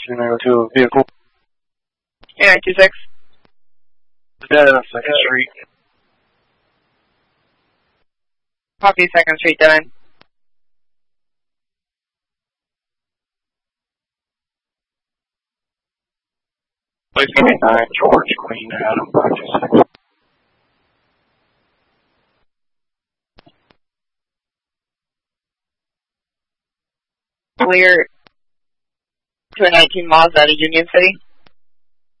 to a vehicle. 926. Dead on 2nd Street. Copy 2nd Street, dead end. Place 59, George, Queen, Adam, 526. Clear to a 19 miles out of Union City.